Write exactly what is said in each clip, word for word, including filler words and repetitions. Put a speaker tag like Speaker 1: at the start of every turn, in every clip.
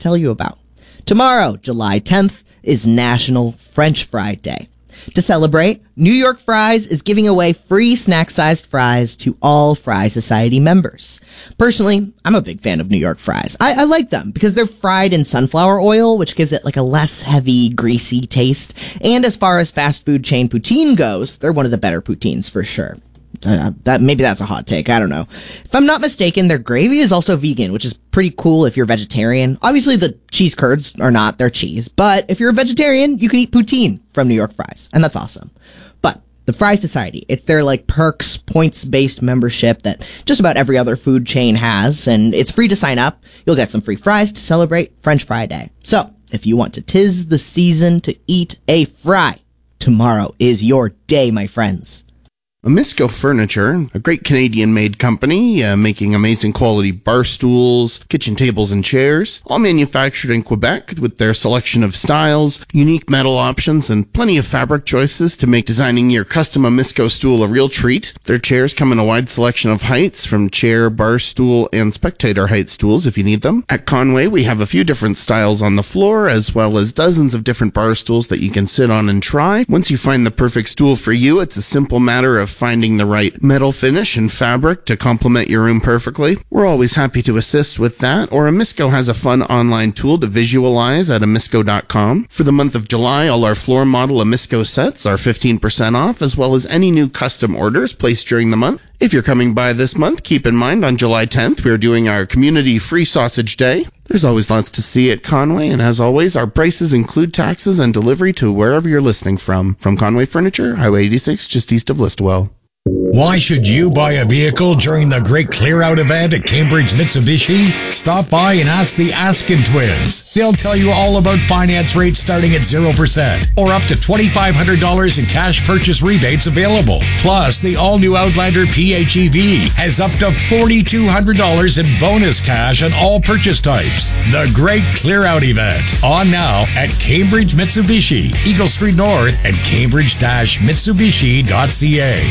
Speaker 1: tell you about. Tomorrow, July tenth, is National French Fry Day. To celebrate, New York Fries is giving away free snack-sized fries to all Fry Society members. Personally, I'm a big fan of New York fries. I, I like them because they're fried in sunflower oil, which gives it like a less heavy, greasy taste. And as far as fast food chain poutine goes, they're one of the better poutines for sure. Uh, that maybe that's a hot take. I don't know. If I'm not mistaken, their gravy is also vegan, which is pretty cool if you're vegetarian. Obviously, the cheese curds are not their cheese, but if you're a vegetarian, you can eat poutine from New York Fries, and that's awesome. But the Fry Society, it's their like perks, points-based membership that just about every other food chain has, and it's free to sign up. You'll get some free fries to celebrate French Fry Day. So, if you want to tis the season to eat a fry, tomorrow is your day, my friends.
Speaker 2: Amisco Furniture, a great Canadian-made company, uh, making amazing quality bar stools, kitchen tables, and chairs, all manufactured in Quebec with their selection of styles, unique metal options, and plenty of fabric choices to make designing your custom Amisco stool a real treat. Their chairs come in a wide selection of heights, from chair, bar stool, and spectator height stools if you need them. At Conway, we have a few different styles on the floor, as well as dozens of different bar stools that you can sit on and try. Once you find the perfect stool for you, it's a simple matter of finding the right metal finish and fabric to complement your room perfectly. We're always happy to assist with that, or Amisco has a fun online tool to visualize at amisco dot com. For the month of July, all our floor model Amisco sets are fifteen percent off, as well as any new custom orders placed during the month. If you're coming by this month, keep in mind on July tenth, we're doing our Community Free Sausage Day. There's always lots to see at Conway, and as always, our prices include taxes and delivery to wherever you're listening from. From Conway Furniture, Highway eighty-six, just east of Listowel.
Speaker 3: Why should you buy a vehicle during the Great Clear Out event at Cambridge Mitsubishi? Stop by and ask the Askin twins. They'll tell you all about finance rates starting at zero percent or up to twenty-five hundred dollars in cash purchase rebates available. Plus, the all-new Outlander P H E V has up to four thousand two hundred dollars in bonus cash on all purchase types. The Great Clear Out event, on now at Cambridge Mitsubishi, Eagle Street North and cambridge dash mitsubishi dot c a.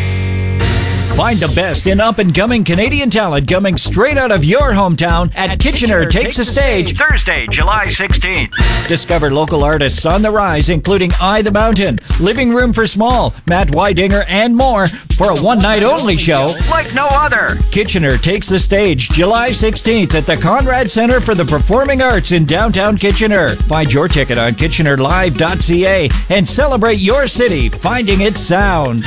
Speaker 4: Find the best in up-and-coming Canadian talent coming straight out of your hometown at, at Kitchener, Kitchener Takes a Stage, Thursday, July sixteenth. Discover local artists on the rise, including I the Mountain, Living Room for Small, Matt Weidinger, and more for a one-night-only show like no other. Kitchener Takes the Stage, July sixteenth at the Conrad Centre for the Performing Arts in downtown Kitchener. Find your ticket on kitchener live dot c a and celebrate your city finding its sound.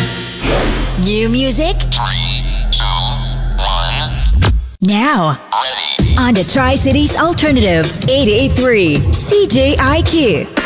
Speaker 5: New music?
Speaker 6: Three, two, one.
Speaker 5: Now,
Speaker 6: Ready.
Speaker 5: on the Tri-Cities Alternative, eighty-eight point three C J I Q.